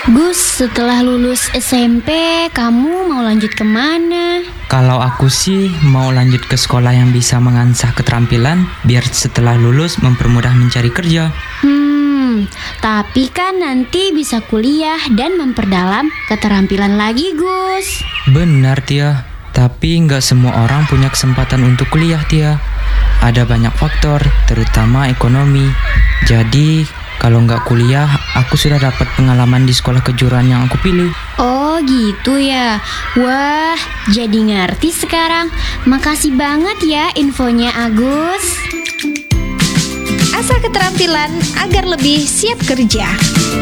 Gus, setelah lulus SMP, kamu mau lanjut kemana? Kalau aku sih mau lanjut ke sekolah yang bisa mengasah keterampilan biar setelah lulus mempermudah mencari kerja. Tapi kan nanti bisa kuliah dan memperdalam keterampilan lagi, Gus. Benar, Tia. Tapi nggak semua orang punya kesempatan untuk kuliah, Tia. Ada banyak faktor, terutama ekonomi. Jadi, kalau nggak kuliah, aku sudah dapat pengalaman di sekolah kejuruan yang aku pilih. Oh gitu ya. Wah, jadi ngerti sekarang. Makasih banget ya infonya, Agus. Asah keterampilan agar lebih siap kerja.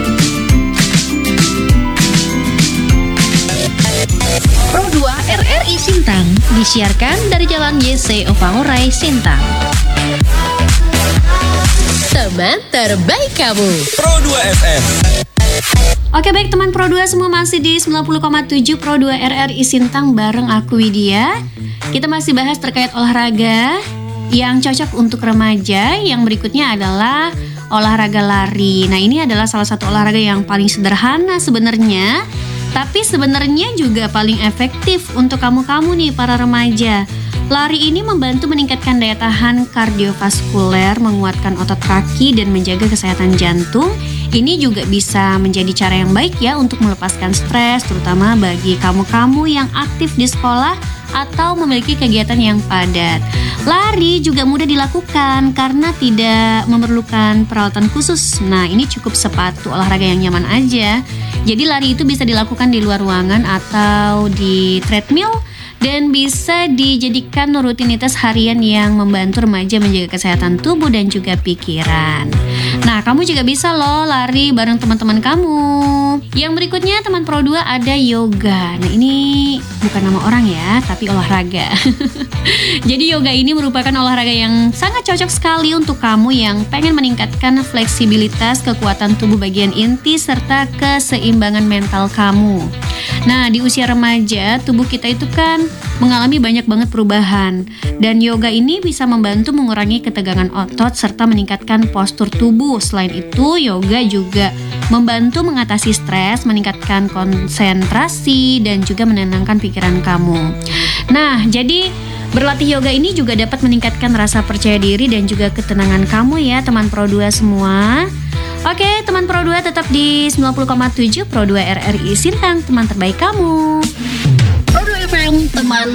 Pro 2 RRI Sintang disiarkan dari Jalan YC Opangurai, Sintang. Teman terbaik kamu, Pro 2 FM. Oke, baik teman Pro 2 semua, masih di 90,7 Pro 2 RRI Sintang bareng aku Widya. Kita masih bahas terkait olahraga yang cocok untuk remaja. Yang berikutnya adalah olahraga lari. Nah, ini adalah salah satu olahraga yang paling sederhana sebenarnya, tapi sebenarnya juga paling efektif untuk kamu-kamu nih para remaja. Lari ini membantu meningkatkan daya tahan kardiovaskuler, menguatkan otot kaki, dan menjaga kesehatan jantung. Ini juga bisa menjadi cara yang baik ya untuk melepaskan stres, terutama bagi kamu-kamu yang aktif di sekolah atau memiliki kegiatan yang padat. Lari juga mudah dilakukan karena tidak memerlukan peralatan khusus. Nah, ini cukup sepatu olahraga yang nyaman aja. Jadi lari itu bisa dilakukan di luar ruangan atau di treadmill, dan bisa dijadikan rutinitas harian yang membantu remaja menjaga kesehatan tubuh dan juga pikiran. Nah, kamu juga bisa loh lari bareng teman-teman kamu. Yang berikutnya teman Pro 2 ada yoga. Nah, ini bukan nama orang ya, tapi olahraga. Jadi yoga ini merupakan olahraga yang sangat cocok sekali untuk kamu yang pengen meningkatkan fleksibilitas, kekuatan tubuh bagian inti, serta keseimbangan mental kamu. Nah, di usia remaja, tubuh kita itu kan mengalami banyak banget perubahan. Dan yoga ini bisa membantu mengurangi ketegangan otot serta meningkatkan postur tubuh. Selain itu, yoga juga membantu mengatasi stres, meningkatkan konsentrasi, dan juga menenangkan pikiran kamu. Nah, jadi berlatih yoga ini juga dapat meningkatkan rasa percaya diri dan juga ketenangan kamu ya, teman Pro 2 semua. Oke, teman Pro 2 tetap di 90,7 Pro 2 RRI Sintang, teman terbaik kamu. Pro 2 FM, teman